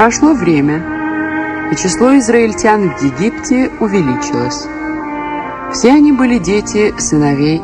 Прошло время, и число израильтян в Египте увеличилось. Все они были дети сыновей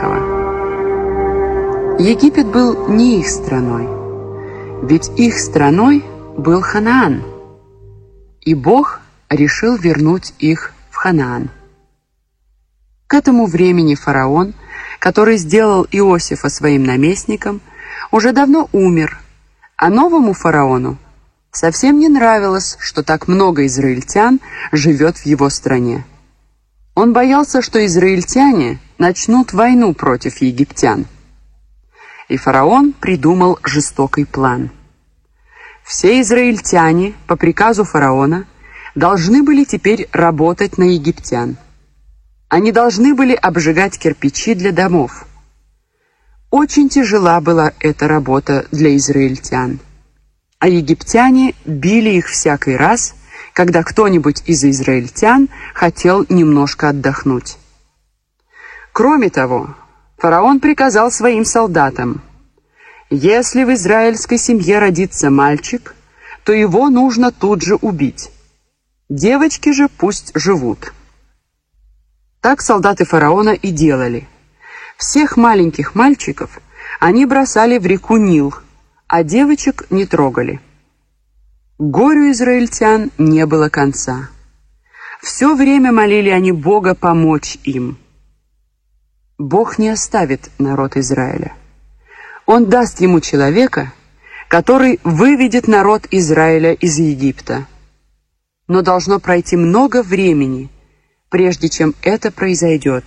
Иакова. Египет был не их страной, ведь их страной был Ханаан, и Бог решил вернуть их в Ханаан. К этому времени фараон, который сделал Иосифа своим наместником, уже давно умер, а новому фараону совсем не нравилось, что так много израильтян живет в его стране. Он боялся, что израильтяне начнут войну против египтян. И фараон придумал жестокий план. Все израильтяне по приказу фараона должны были теперь работать на египтян. Они должны были обжигать кирпичи для домов. Очень тяжела была эта работа для израильтян, а египтяне били их всякий раз, когда кто-нибудь из израильтян хотел немножко отдохнуть. Кроме того, фараон приказал своим солдатам: если в израильской семье родится мальчик, то его нужно тут же убить. Девочки же пусть живут. Так солдаты фараона и делали. Всех маленьких мальчиков они бросали в реку Нил, а девочек не трогали. Горю израильтян не было конца. Все время молили они Бога помочь им. Бог не оставит народ Израиля. Он даст ему человека, который выведет народ Израиля из Египта. Но должно пройти много времени, прежде чем это произойдет.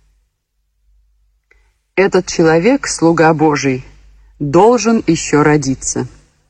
Этот человек, слуга Божий, должен еще родиться.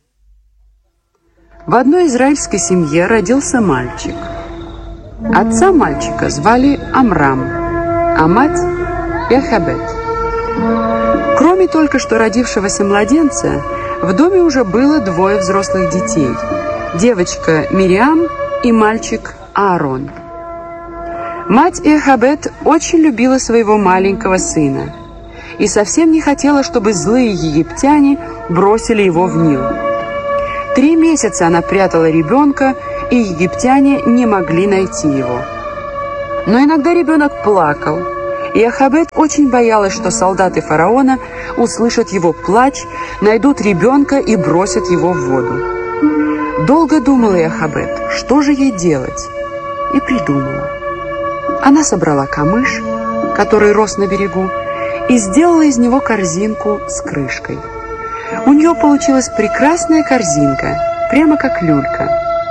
В одной израильской семье родился мальчик. Отца мальчика звали Амрам, а мать Йохебед. Кроме только что родившегося младенца, в доме уже было двое взрослых детей: девочка Мириам и мальчик Аарон. Мать Йохебед очень любила своего маленького сына и совсем не хотела, чтобы злые египтяне бросили его в Нил. 3 месяца она прятала ребенка, и египтяне не могли найти его. Но иногда ребенок плакал, и Йохебед очень боялась, что солдаты фараона услышат его плач, найдут ребенка и бросят его в воду. Долго думала Йохебед, что же ей делать, и придумала. Она собрала камыш, который рос на берегу, и сделала из него корзинку с крышкой. У нее получилась прекрасная корзинка, прямо как люлька.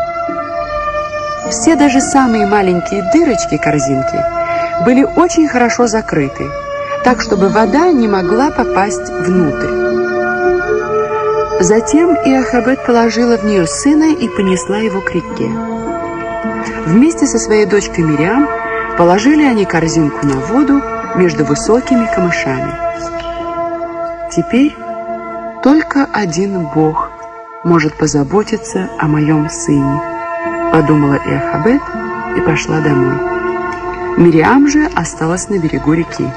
Все, даже самые маленькие дырочки корзинки, были очень хорошо закрыты, так, чтобы вода не могла попасть внутрь. Затем Йохебед положила в нее сына и понесла его к реке. Вместе со своей дочкой Мириам положили они корзинку на воду между высокими камышами. Теперь только один Бог может позаботиться о моем сыне, подумала Йохебед и пошла домой. Мириам же осталась на берегу реки.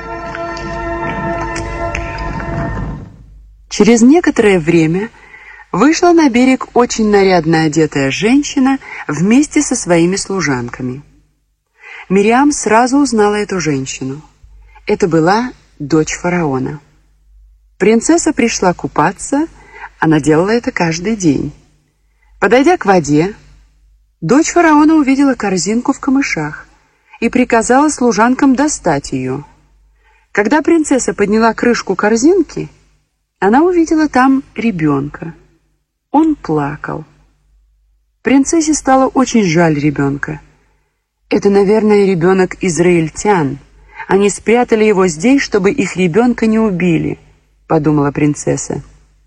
Через некоторое время вышла на берег очень нарядно одетая женщина вместе со своими служанками. Мириам сразу узнала эту женщину. Это была дочь фараона. Принцесса пришла купаться, она делала это каждый день. Подойдя к воде, дочь фараона увидела корзинку в камышах и приказала служанкам достать ее. Когда принцесса подняла крышку корзинки, она увидела там ребенка. Он плакал. Принцессе стало очень жаль ребенка. Это, наверное, ребенок израильтян. Они спрятали его здесь, чтобы их ребенка не убили, подумала принцесса.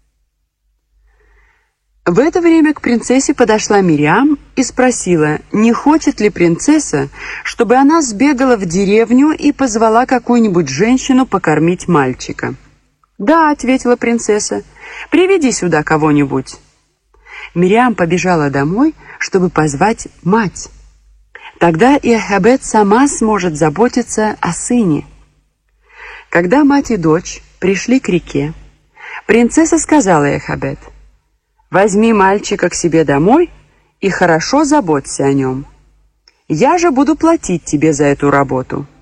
В это время к принцессе подошла Мириам и спросила, не хочет ли принцесса, чтобы она сбегала в деревню и позвала какую-нибудь женщину покормить мальчика. «Да», — ответила принцесса, — «приведи сюда кого-нибудь». Мириам побежала домой, чтобы позвать мать. Тогда Йохебед сама сможет заботиться о сыне. Когда мать и дочь пришли к реке, принцесса сказала Йохебед: Возьми мальчика к себе домой и хорошо заботься о нем. Я же буду платить тебе за эту работу».